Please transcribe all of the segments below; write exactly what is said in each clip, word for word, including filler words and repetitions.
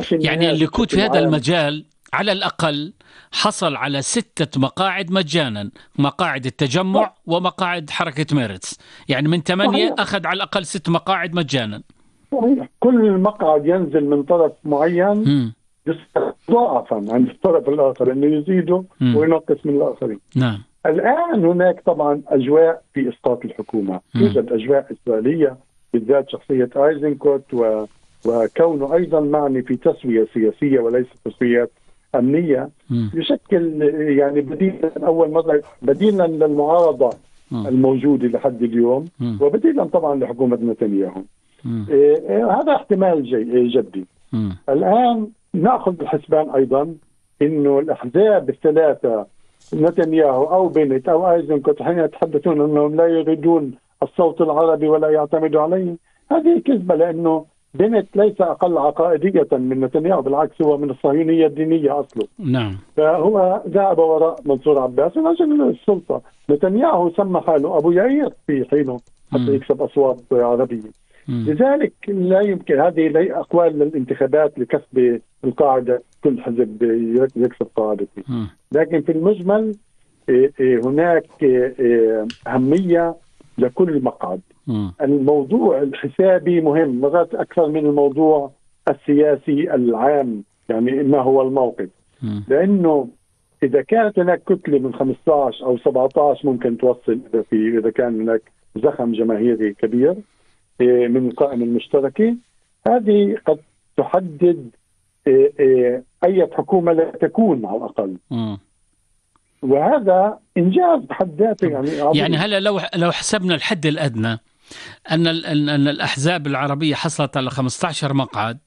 يعني الليكود في هذا المجال على الأقل حصل على ستة مقاعد مجانا، مقاعد التجمع ومقاعد حركة ميرتس، يعني من ثمانية أخذ على الأقل ست مقاعد مجانا. صحيح. كل مقعد ينزل من طرف معين ضعفا عن الطرف الآخر، أنه يزيده وينقص من الآخرين. نعم. الآن هناك طبعا أجواء في إسقاط الحكومة، توجد أجواء إسرائيلية بالذات شخصية ايزنكوت و... وكونه أيضا معني في تسوية سياسية وليس تسويات أمنية، م. يشكل يعني بديلا أول مرة بديلا للمعارضة م. الموجودة لحد اليوم، م. وبديلا طبعا لحكومة نتنياهو. إيه هذا احتمال جي جدي. م. الآن نأخذ بالحسبان أيضا إنه الأحزاب الثلاثة نتنياهو أو بنت أو ايزنكوت حين يتحدثون أنهم لا يريدون الصوت العربي ولا يعتمدوا عليه، هذه كذبة، لأنه بنت ليس أقل عقائدية من نتنياهو، بالعكس هو من الصهيونية الدينية أصله. نعم. فهو ذهب وراء منصور عباس من أجل السلطة. نتنياهو سمى حاله أبو يعير في حينه حتى يكسب أصوات عربية. م. لذلك لا يمكن هذه لا أقوال للانتخابات لكسب القاعدة، كل حزب يكسب قاعدته، لكن في المجمل هناك أهمية لكل مقعد. م. الموضوع الحسابي مهم مرات أكثر من الموضوع السياسي العام، يعني ما هو الموقف. م. لأنه إذا كانت هناك كتلة من خمسة عشر أو سبعة عشر ممكن توصل، إذا, في إذا كان هناك زخم جماهيري كبير من القائمة المشتركة، هذه قد تحدد أي حكومة لا تكون على الأقل. م. وهذا إنجاز بحد ذاته. يعني يعني هلا لو لو حسبنا الحد الأدنى أن أن الأحزاب العربية حصلت على خمسة عشر مقعد،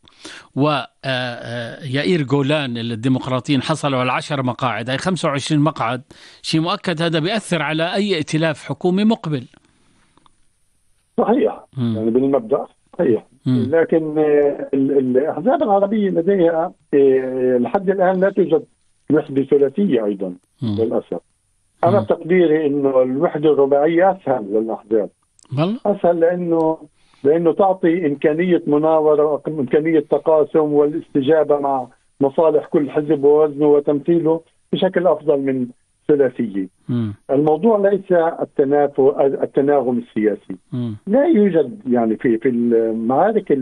ويائير جولان الديمقراطيين حصلوا على عشر مقاعد، أي خمسة وعشرين مقعد، شيء مؤكد هذا بيأثر على أي ائتلاف حكومي مقبل. صحيح. م. يعني بالمبدأ صحيح. م. لكن الأحزاب العربية لديها لحد الآن لا توجد وحدة ثلاثية أيضا. م. للأسف. أنا بتقديري إنه الوحدة الرباعية أسهل للأحزاب. أسهل لأنه لأنه تعطي إمكانية مناورة وإمكانية تقاسم والاستجابة مع مصالح كل حزب ووزنه وتمثيله بشكل أفضل من ثلاثية. م. الموضوع ليس التنافس التناغم السياسي. م. لا يوجد يعني في في المعارك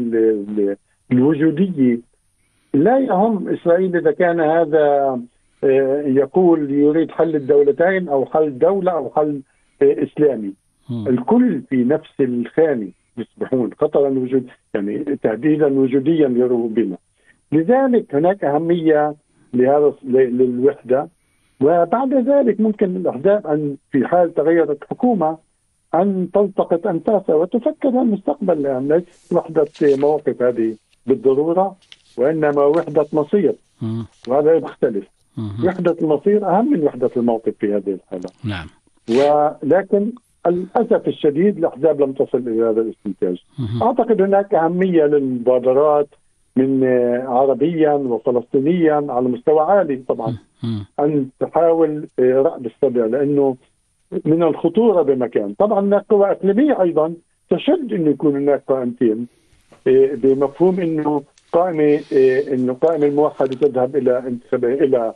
الوجودية لا يهم إسرائيل إذا كان هذا يقول يريد حل الدولتين أو حل دولة أو حل إسلامي. م. الكل في نفس الخانة يصبحون خطرا وجود، يعني تهديدا وجوديا يروا بنا. لذلك هناك أهمية لهذا للوحدة. وبعد ذلك ممكن الأحزاب أن في حال تغيرت حكومة أن تلتقط أنفاسها وتفكر المستقبل، يعني ليس وحدة مواقف هذه بالضرورة، وإنما وحدة مصير. م. وهذا يختلف. م. وحدة المصير أهم من وحدة الموقف في هذه الحالة. نعم. ولكن للأسف الشديد الأحزاب لم تصل إلى هذا الاستنتاج. م. أعتقد هناك أهمية للمبادرات من عربيا وفلسطينيا على مستوى عالي طبعا م. أن تحاول رأب الصدع، لأنه من الخطورة بمكان. طبعا هناك قوى إقليمية أيضا تشد أن يكون هناك قائمتين، بمفهوم أنه قائمة أنه قائمة الموحدة تذهب إلى انتخابات إلى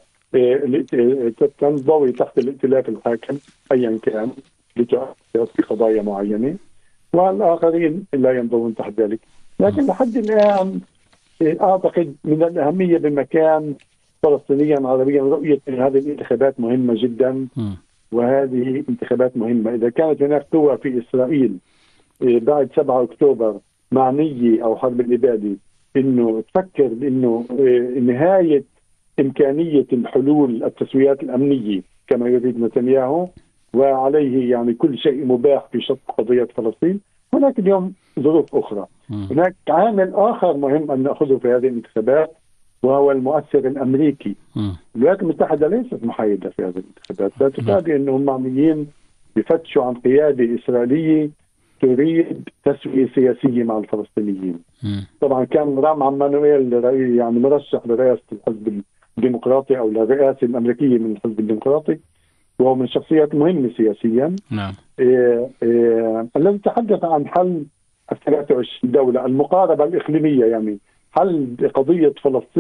تنضوي تحت الائتلاف الحاكم أيا كان لتؤثر في قضايا معينة، والآخرين لا ينضوون تحت ذلك. لكن لحد الآن أعتقد من الأهمية بمكان فلسطينيا عربيا رؤية أن هذه الانتخابات مهمة جدا. وهذه انتخابات مهمة. إذا كانت هناك قوى في إسرائيل بعد سبعة أكتوبر معنية أو حرب الإبادة إنه تفكر بإنه نهاية إمكانية الحلول التسويات الأمنية كما يريد نتنياهو، وعليه يعني كل شيء مباح في شق قضية فلسطين، هناك اليوم ظروف أخرى. هناك عامل آخر مهم أن نأخذه في هذه الانتخابات، وهو المؤثر الأمريكي. الولايات المتحدة ليست محايدة في هذه الانتخابات، لا تفادي أنهم معنيين بفتشوا عن قيادة إسرائيلية تريد تسوية سياسية مع الفلسطينيين. طبعا كان رام عمانويل يعني مرشح لرئاسة الحزب الديمقراطي أو للرئاسة الأمريكية من الحزب الديمقراطي، وهو من الشخصيات المهمة سياسيا. نعم. إيه إيه الذي تحدث عن حل الثلاثة وعشرين دولة، المقاربة الإقليمية، يعني حل قضية فلسطين